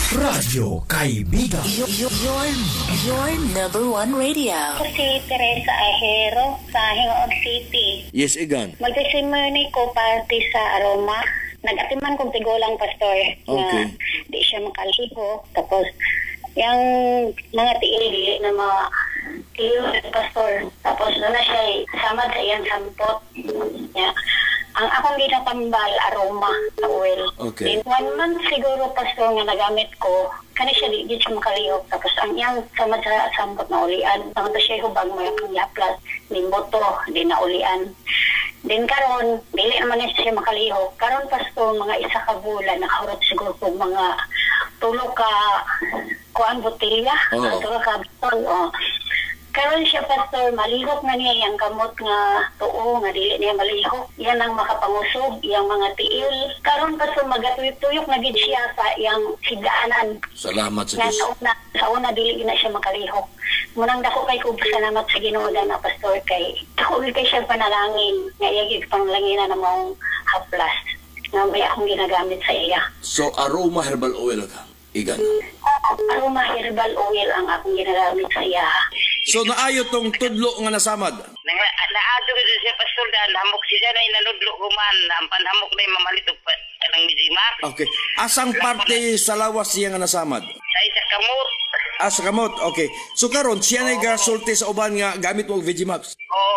Radyo Kaibigan. Your number one radio. Ako si Teresa Ahero sa Hingoog City. Yes, Igan. Magsisimony ko party sa Aroma. Nag-atiman kong tigulang pastor Okay. na di siya makaliho. Tapos, yung mga tiili na mga tiyo pastor. Tapos, doon na siya samad sa iyang sampot. Yeah. Ang akong ginatambal, aroma, sa oil. Okay. In 1 month siguro, pastor, nga nagamit ko, kani siya di siya makalihok. Tapos ang iyang samad sa sampot na ulian. Ang ito siya hubag mo yung laplas, nimboto, di na ulian. Din karon, dili naman siya makalihok. Karon pastor, mga isa ka bulan, nakahurot siguro kung mga tulo ka kuan botelya, Oo. tulo ka botol, Karon siya pastor, malihok na niya yung kamot nga tuo, nga dili niya malihok. Yan ang makapangusog, yung mga tiil. Karon pastor, magatuyok-tuyok na gid siya sa yung higdaanan. Salamat sa Nga Diyos. sa una dili na siya makalihok. Munang dako kay kog salamat sa Ginoo na pastor kay dako kay siya panalangin. Nga iyagig panalangin na mong haplas. Nga may akong ginagamit sa iya. So, aroma herbal oil ka, Igan. Aroma herbal oil ang akong ginagamit sa iya. So, naayo tong tudlo nga nasamad. Naadto ko siya pastor dahil hamok siya na inanudlo ko man. Ang panhamok na yung mamalitog pa ng mizimak. Okay. Asang parte sa lawas siya nga nasamad? Sa isa kamot. Sa kamot. Okay. So, karon siya na gasulti sa uban nga gamit mo Vegimax.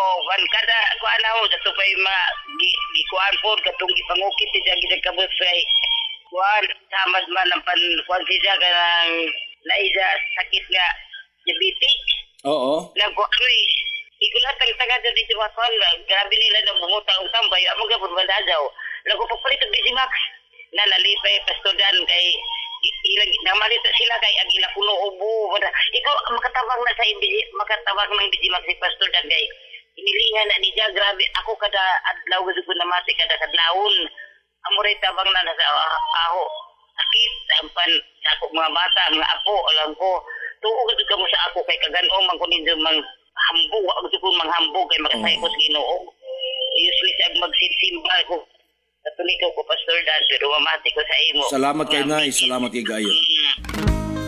Kada kuan na ho, dato pa yung mga gikuan po, katong ipangukit siya gisang kamot kay kuan, samad man ang kuan siya ka ng naisa sakit nga diabetes. Oo. Nagkuan igulat ang taga dito sa wakal, grabe nila na bumutang ang tambay, among gabon bandajaw. Lago pagpalit ang Digimax, na nalipay pastodan kay ilang namalita sila kay agila kuno ubo. Iko makatabang na sa makatabang ng Digimax si pastodan kay inilingan na niya, grabe ako kada adlaw gusto ko namati kada kadlawon. Amuray tabang na sa aho. Sakit, sampan sa ako mga bata, mga apo, alam ko. Tuo ka mo sa ako kay kaganon man ko ninyo mang hambog, ako ko mang hambog kay makasay ko sa Ginoo. Usually sa magsisimba ko. Katulik ko pastor dad pero mamati ko sa imo. Salamat kay Nay. Salamat kay Gayo.